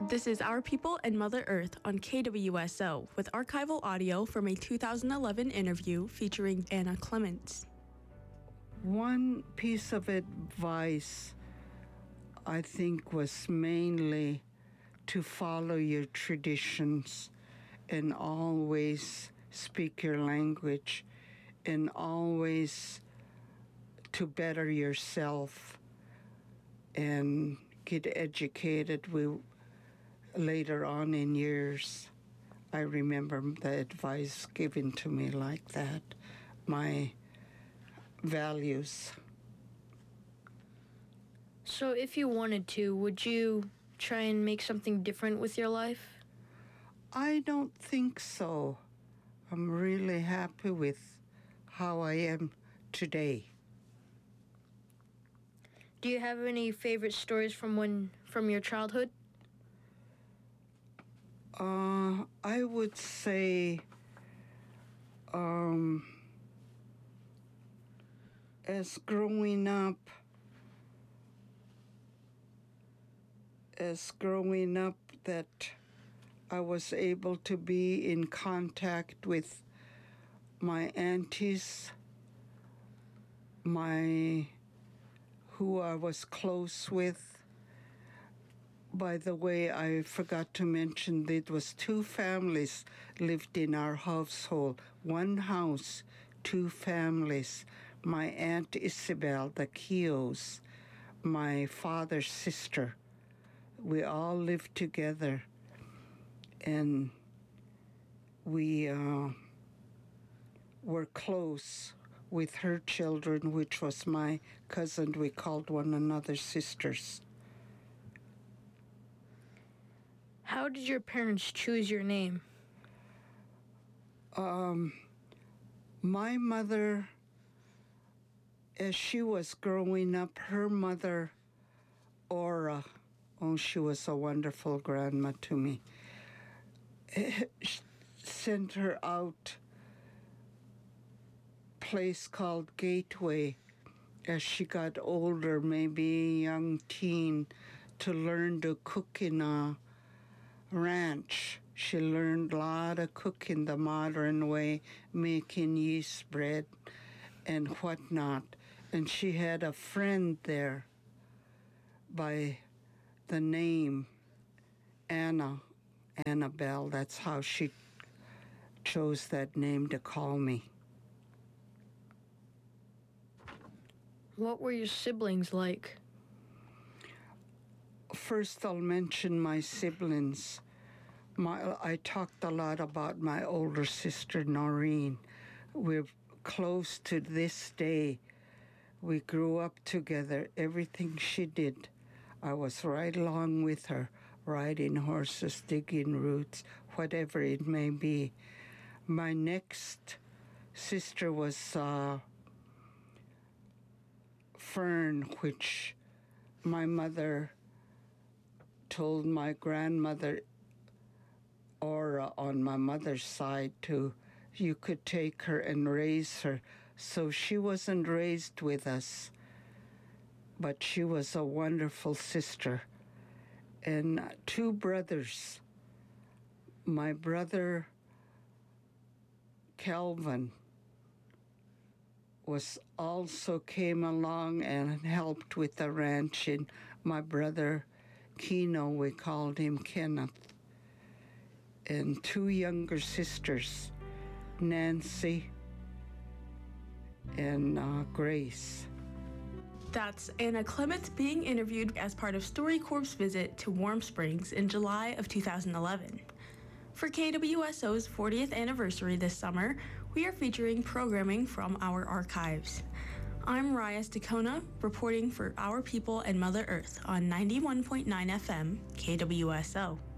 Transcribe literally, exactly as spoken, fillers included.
This is Our People and Mother Earth on K W S O with archival audio from a two thousand eleven interview featuring Anna Clements. One piece of advice I think was mainly to follow your traditions and always speak your language and always to better yourself and get educated. We later on in years, I remember the advice given to me like that, my values. So if you wanted to, would you try and make something different with your life? I don't think so. I'm really happy with how I am today. Do you have any favorite stories from when from your childhood? Uh, I would say um, as growing up, as growing up that I was able to be in contact with my aunties, my who I was close with. By the way, I forgot to mention that it was two families lived in our household. One house, two families. My Aunt Isabel, the Keoghs, my father's sister. We all lived together. And we uh, were close with her children, which was my cousin. We called one another sisters. How did your parents choose your name? Um, my mother, as she was growing up, her mother, Ora, oh, she was a wonderful grandma to me, sent her out a place called Gateway as she got older, maybe young teen, to learn to cook in a ranch. She learned a lot of cooking the modern way, making yeast bread and whatnot. And she had a friend there by the name Anna, Annabelle. That's how she chose that name to call me. What were your siblings like? First, I'll mention my siblings. My, I talked a lot about my older sister, Noreen. We're close to this day. We grew up together. Everything she did, I was right along with her, riding horses, digging roots, whatever it may be. My next sister was uh, Fern, which my mother told my grandmother, Ora, on my mother's side, to you could take her and raise her. So she wasn't raised with us, but she was a wonderful sister. And two brothers. My brother Calvin was also came along and helped with the ranch, and my brother Keno, we called him Kenneth, and two younger sisters, Nancy and uh, Grace. That's Anna Clements being interviewed as part of StoryCorp's visit to Warm Springs in July of two thousand eleven. For K W S O's fortieth anniversary this summer, we are featuring programming from our archives. I'm Reyes Dacona, reporting for Our People and Mother Earth on ninety-one point nine F M K W S O.